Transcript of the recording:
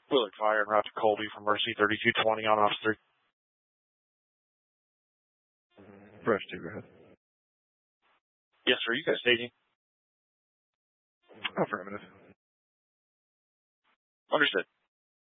Willard Fire and route to Colby from Mercy 3220 on officer. Brush 2, go ahead. Yes, sir. You guys staging? Affirmative. Understood.